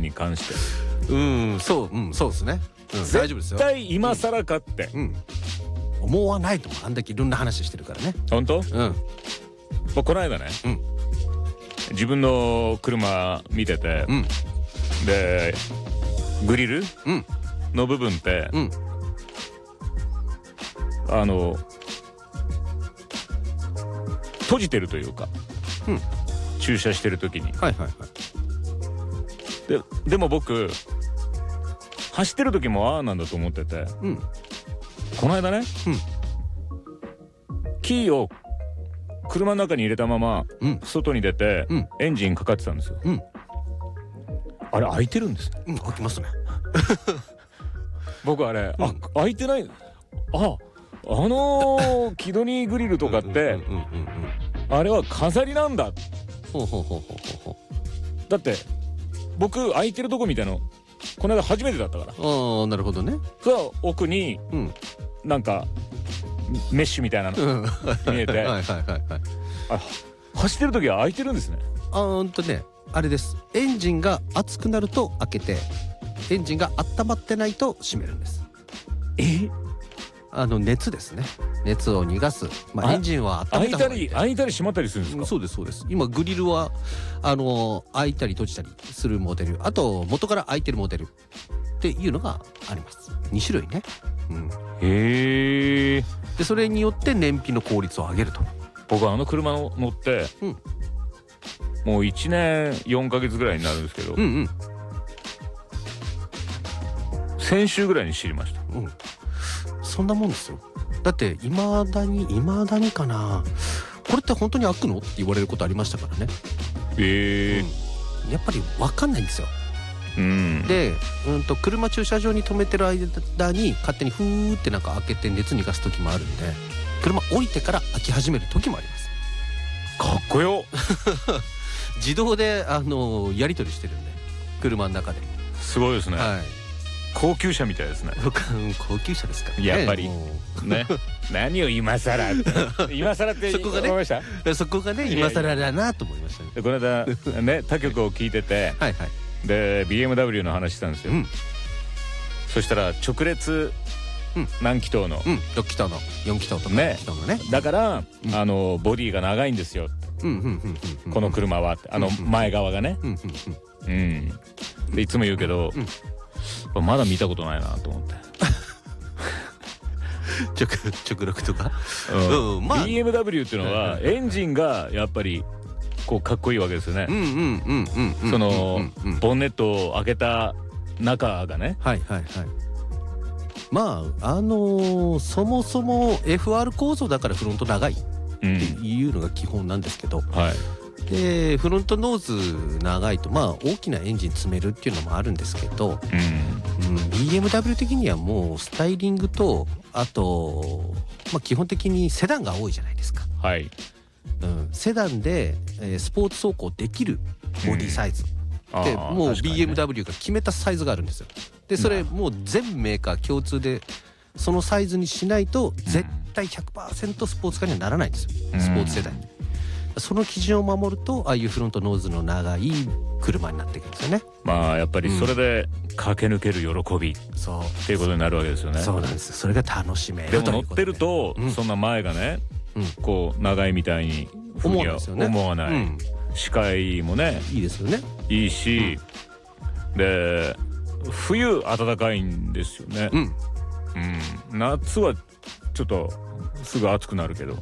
に関して。 そうですね。大丈夫ですよ。 絶対今更かって。 思わないとも、あんだけいろんな話してるからね。 本当？この間ね、自分の車見てて、でグリルの部分って、閉じてるというか、駐車してる時に。でも僕走ってる時もああなんだと思ってて、この間ね、キーを車の中に入れたまま外に出て、エンジンかかってたんですよ。あれ開いてるんですね。 開きますね。 僕あれ、開いてない。キドニーグリルとかってあれは飾りなんだ。だって僕開いてるとこ見たのこの間初めてだったから。 なるほどね。 奥になんかメッシュみたいなの見えて、走ってる時は開いてるんですね。 あれです。エンジンが熱くなると開けて、エンジンが温まってないと閉めるんです。熱ですね。熱を逃がす。エンジンは温めた方がいい。 開いたり閉まったりするんですか？ そうですそうです。今グリルは開いたり閉じたりするモデル、あと元から開いてるモデルっていうのがあります。2種類ね。 へえ。 でそれによって燃費の効率を上げると。 僕は車乗って、もう1年4ヶ月ぐらいになるんですけど、先週ぐらいに知りました。 そんなもんですよ。だっていまだにかな、これって本当に開くのって言われることありましたからね。やっぱり分かんないんですよ。で、車駐車場に止めてる間に勝手にフーってなんか開けて熱逃がす時もあるんで、車降りてから開き始める時もあります。 かっこよ。 自動でやり取りしてるんで、車の中で。 すごいですね。高級車みたいですね。 高級車ですからね。 やっぱりね。何を今更今更って思いました。 そこがね、今更だなと思いましたね。 この間ね、他局を聞いてて、で BMW の話したんですよ。そしたら直列何気筒の 6気筒の4気筒とかね、 気筒のね。 だからボディが長いんですよ。この車は前側がね。でいつも言うけど、まだ見たことないなと思って。 直録とか。 BMW っていうのはエンジンがやっぱりこうかっこいいわけですよね。そのボンネットを開けた中がね。そもそも FR 構造だからフロント長いっていうのが基本なんですけど、でフロントノーズ長いと大きなエンジン詰めるっていうのもあるんですけど、BMW 的にはもうスタイリングと、あと基本的にセダンが多いじゃないですか。セダンでスポーツ走行できるボディサイズでもう BMW が決めたサイズがあるんですよ。でそれもう全メーカー共通でそのサイズにしないと絶対 100% スポーツカーにはならないんですよ、スポーツ世代に。その基準を守るとああいうフロントノーズの長い車になっていくんですよね。やっぱりそれで駆け抜ける喜びっていうことになるわけですよね。 そうなんです。それが楽しめる。 でも乗ってるとそんな前がねこう長いみたいに思うんですよね。 思わない。視界もねいいですよね。 いいし、で冬暖かいんですよね。夏はちょっとすぐ暑くなるけど、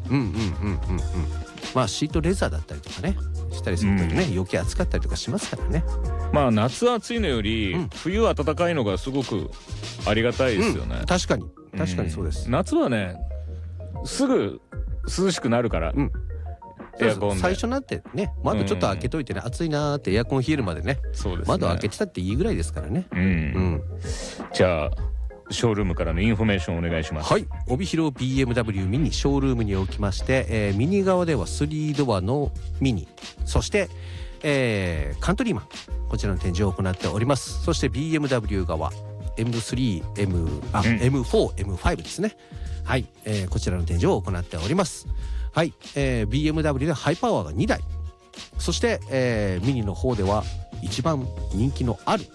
シートレザーだったりとかねしたりするとね、余計暑かったりとかしますからね。 夏暑いのより冬暖かいのがすごくありがたいですよね。 確かにそうです。 夏はねすぐ涼しくなるから、エアコンで最初なんてね、窓ちょっと開けといてね、暑いなーってエアコン冷えるまでね、窓開けてたっていいぐらいですからね。 じゃあショールームからのインフォメーションお願いします。 帯広 BMW ミニショールームにおきまして、ミニ側では3ドアのミニ、そして、カントリーマン、こちらの展示を行っております。そして BMW 側 M3、M4、M5 ですね。こちらの展示を行っております。BMW でハイパワーが2台、そして、ミニの方では一番人気のある